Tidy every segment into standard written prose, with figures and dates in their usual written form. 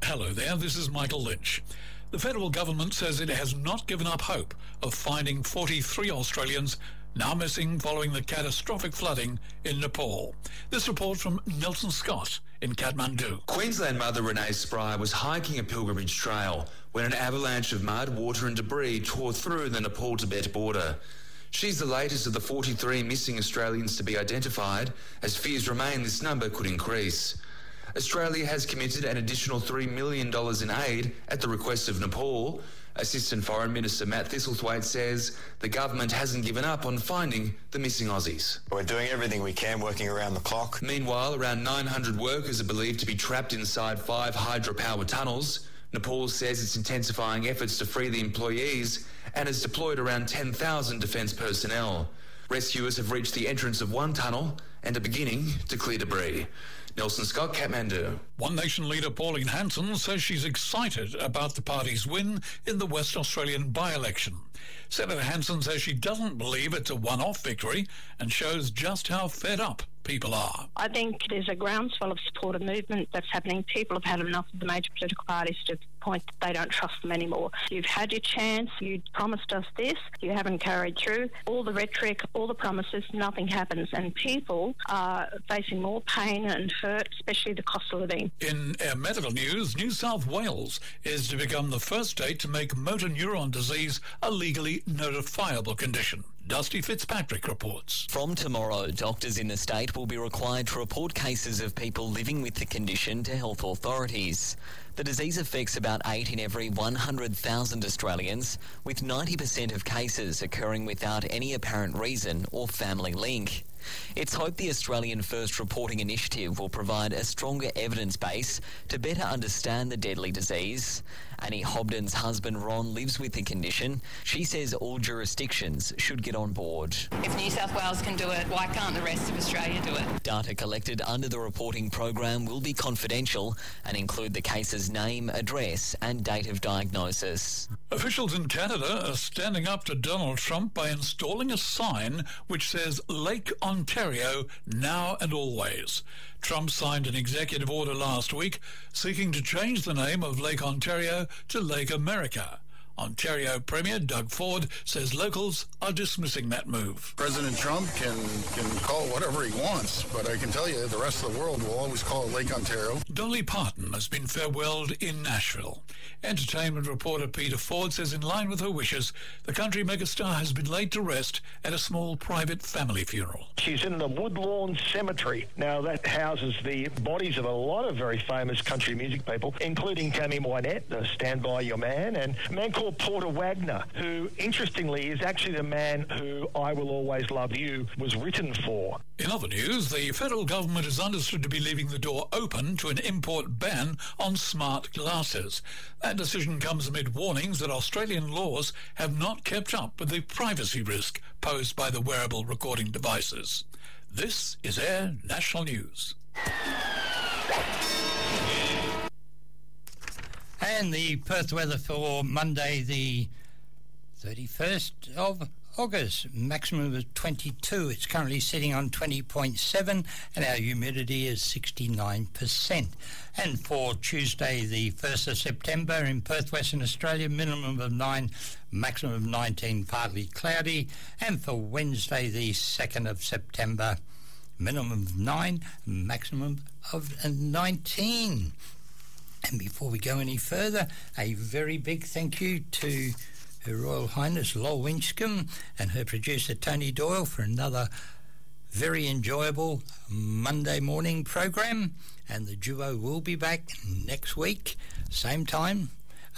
Hello there, this is Michael Lynch. The federal government says it has not given up hope of finding 43 Australians now missing following the catastrophic flooding in Nepal. This report from Nelson Scott in Kathmandu. Queensland mother Renee Spry was hiking a pilgrimage trail when an avalanche of mud, water and debris tore through the Nepal-Tibet border. She's the latest of the 43 missing Australians to be identified, as fears remain this number could increase. Australia has committed an additional $3 million in aid at the request of Nepal. Assistant Foreign Minister Matt Thistlethwaite says the government hasn't given up on finding the missing Aussies. We're doing everything we can, working around the clock. Meanwhile, around 900 workers are believed to be trapped inside 5 hydropower tunnels. Nepal says it's intensifying efforts to free the employees and has deployed around 10,000 defence personnel. Rescuers have reached the entrance of one tunnel and are beginning to clear debris. Nelson Scott, Kathmandu. One Nation leader Pauline Hanson says she's excited about the party's win in the West Australian by-election. Senator Hanson says she doesn't believe it's a one-off victory and shows just how fed up people are. I think there's a groundswell of supporter movement that's happening. People have had enough of the major political parties to the point that they don't trust them anymore. You've had your chance, you promised us this, you haven't carried through. All the rhetoric, all the promises, nothing happens, and people are facing more pain and hurt, especially the cost of living. In medical news, New South Wales is to become the first state to make motor neuron disease a legally notifiable condition. Dusty Fitzpatrick reports. From tomorrow, doctors in the state will be required to report cases of people living with the condition to health authorities. The disease affects about 8 in every 100,000 Australians, with 90% of cases occurring without any apparent reason or family link. It's hoped the Australian First Reporting Initiative will provide a stronger evidence base to better understand the deadly disease. Annie Hobden's husband Ron lives with the condition. She says all jurisdictions should get on board. If New South Wales can do it, why can't the rest of Australia do it? Data collected under the reporting program will be confidential and include the case's name, address and date of diagnosis. Officials in Canada are standing up to Donald Trump by installing a sign which says Lake Ontario now and always. Trump signed an executive order last week seeking to change the name of Lake Ontario to Lake America. Ontario Premier Doug Ford says locals are dismissing that move. President Trump can call it whatever he wants, but I can tell you the rest of the world will always call it Lake Ontario. Dolly Parton has been farewelled in Nashville. Entertainment reporter Peter Ford says in line with her wishes, the country megastar has been laid to rest at a small private family funeral. She's in the Woodlawn Cemetery. Now, that houses the bodies of a lot of very famous country music people, including Tammy Wynette, Stand By Your Man, and a man called Porter Wagner, who, interestingly, is actually the man who I Will Always Love You was written for. In other news, the federal government is understood to be leaving the door open to an import ban on smart glasses. That decision comes amid warnings that Australian laws have not kept up with the privacy risk posed by the wearable recording devices. This is Air National News. And the Perth weather for Monday, the 31st of August, maximum of 22. It's currently sitting on 20.7 and our humidity is 69%. And for Tuesday, the 1st of September in Perth, Western Australia, minimum of 9, maximum of 19, partly cloudy. And for Wednesday, the 2nd of September, minimum of 9, maximum of 19. And before we go any further, a very big thank you to Her Royal Highness Lol Winchcombe and her producer Tony Doyle for another very enjoyable Monday morning program. And the duo will be back next week, same time.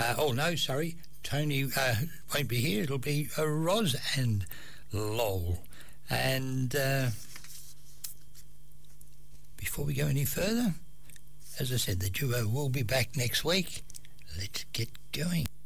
Tony won't be here. It'll be Roz and Lol. And before we go any further, as I said, the duo will be back next week. Let's get going.